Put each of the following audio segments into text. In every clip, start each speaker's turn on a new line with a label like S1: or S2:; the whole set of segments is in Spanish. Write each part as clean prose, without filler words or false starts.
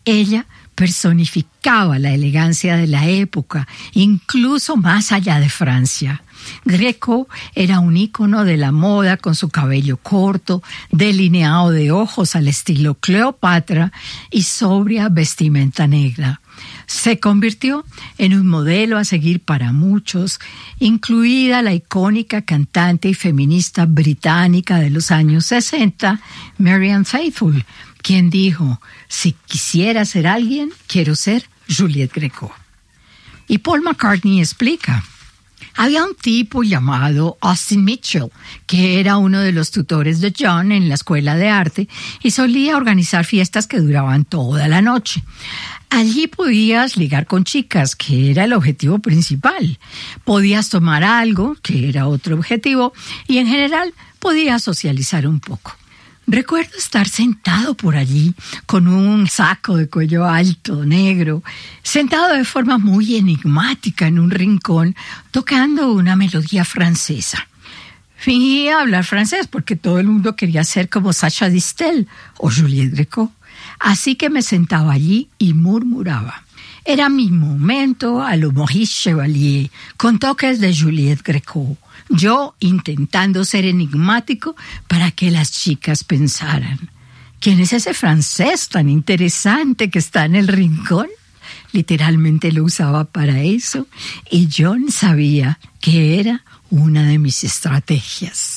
S1: Ella personificaba la elegancia de la época, incluso más allá de Francia. Greco era un ícono de la moda con su cabello corto, delineado de ojos al estilo Cleopatra y sobria vestimenta negra. Se convirtió en un modelo a seguir para muchos, incluida la icónica cantante y feminista británica de los años 60, Marianne Faithfull, quien dijo: si quisiera ser alguien, quiero ser Juliette Greco. Y Paul McCartney explica: había un tipo llamado Austin Mitchell, que era uno de los tutores de John en la escuela de arte y solía organizar fiestas que duraban toda la noche. Allí podías ligar con chicas, que era el objetivo principal. Podías tomar algo, que era otro objetivo, y en general podías socializar un poco. Recuerdo estar sentado por allí con un saco de cuello alto, negro, sentado de forma muy enigmática en un rincón, tocando una melodía francesa. Fingía hablar francés porque todo el mundo quería ser como Sacha Distel o Juliette Greco. Así que me sentaba allí y murmuraba. Era mi momento a lo Maurice Chevalier, con toques de Juliette Greco. Yo intentando ser enigmático para que las chicas pensaran: ¿quién es ese francés tan interesante que está en el rincón? Literalmente lo usaba para eso, y John sabía que era una de mis estrategias.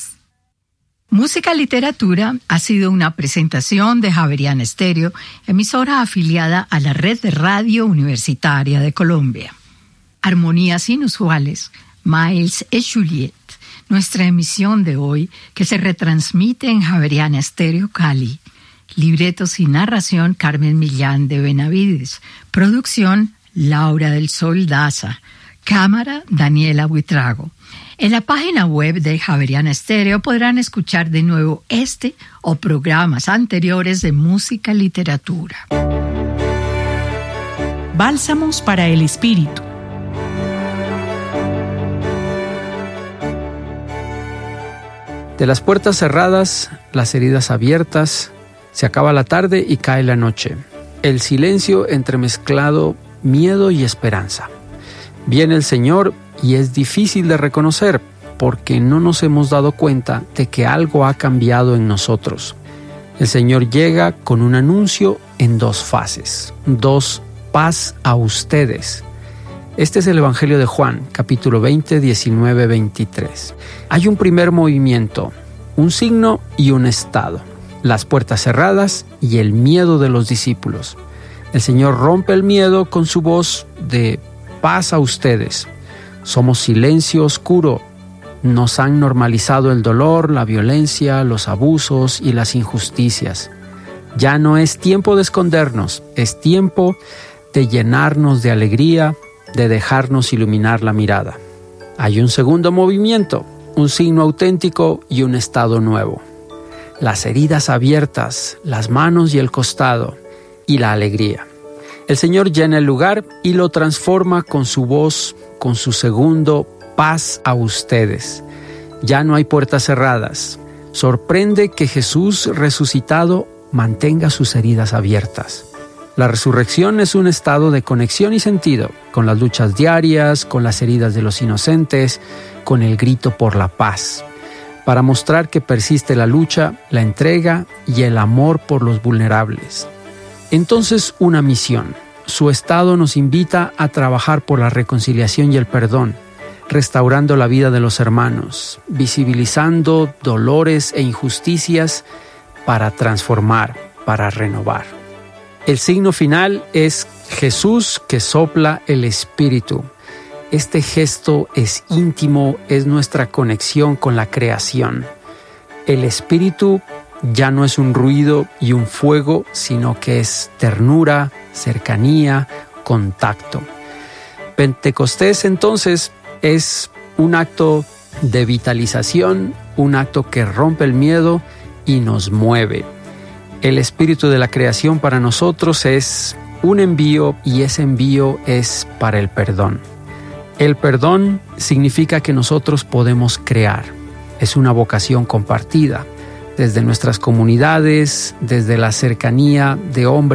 S1: Música Literatura ha sido una presentación de Javeriana Estéreo, emisora afiliada a la Red de Radio Universitaria de Colombia. Armonías Inusuales, Miles et Juliette, nuestra emisión de hoy, que se retransmite en Javeriana Estéreo Cali. Libretos y narración, Carmen Millán de Benavides. Producción, Laura del Sol Daza. Cámara, Daniela Buitrago. En la página web de Javeriana Estéreo podrán escuchar de nuevo este o programas anteriores de Música Literatura.
S2: Bálsamos para el espíritu.
S3: De las puertas cerradas, las heridas abiertas, se acaba la tarde y cae la noche. El silencio entremezclado, miedo y esperanza. Viene el Señor y es difícil de reconocer porque no nos hemos dado cuenta de que algo ha cambiado en nosotros. El Señor llega con un anuncio en dos fases. 2. Paz a ustedes. Este es el Evangelio de Juan, capítulo 20, 19, 23. Hay un primer movimiento, un signo y un estado. Las puertas cerradas y el miedo de los discípulos. El Señor rompe el miedo con su voz de paz a ustedes. Somos silencio oscuro. Nos han normalizado el dolor, la violencia, los abusos y las injusticias. Ya no es tiempo de escondernos, es tiempo de llenarnos de alegría, de dejarnos iluminar la mirada. Hay un segundo movimiento, un signo auténtico y un estado nuevo. Las heridas abiertas, las manos y el costado, y la alegría. El Señor llena el lugar y lo transforma con su voz, con su segundo paz a ustedes. Ya no hay puertas cerradas. Sorprende que Jesús resucitado mantenga sus heridas abiertas. La resurrección es un estado de conexión y sentido con las luchas diarias, con las heridas de los inocentes, con el grito por la paz. Para mostrar que persiste la lucha, la entrega y el amor por los vulnerables. Entonces, una misión. Su estado nos invita a trabajar por la reconciliación y el perdón, restaurando la vida de los hermanos, visibilizando dolores e injusticias para transformar, para renovar. El signo final es Jesús que sopla el Espíritu. Este gesto es íntimo, es nuestra conexión con la creación. El Espíritu ya no es un ruido y un fuego, sino que es ternura, cercanía, contacto. Pentecostés entonces es un acto de vitalización, un acto que rompe el miedo y nos mueve. El espíritu de la creación para nosotros es un envío y ese envío es para el perdón. El perdón significa que nosotros podemos crear. Es una vocación compartida desde nuestras comunidades, desde la cercanía de hombres